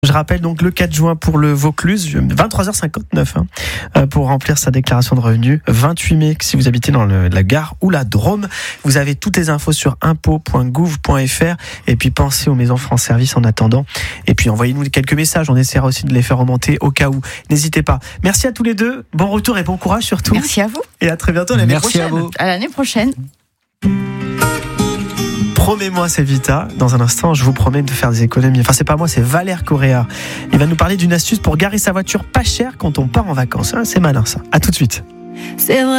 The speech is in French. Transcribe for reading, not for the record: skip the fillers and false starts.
Je rappelle donc le 4 juin pour le Vaucluse, 23h59 pour remplir sa déclaration de revenus. 28 mai si vous habitez dans la Gare ou la Drôme. Vous avez toutes les infos sur impôts.gouv.fr et puis pensez aux maisons France Service en attendant. Et puis envoyez-nous quelques messages, on essaiera aussi de les faire remonter au cas où. N'hésitez pas. Merci à tous les deux, bon retour et bon courage surtout. Merci à vous. Et à très bientôt l'année prochaine. Merci à vous. À l'année prochaine. Promets-moi, c'est Vita. Dans un instant, je vous promets de faire des économies. Enfin, c'est pas moi, c'est Valère Correa. Il va nous parler d'une astuce pour garer sa voiture pas cher quand on part en vacances. C'est malin, ça. À tout de suite. C'est vrai.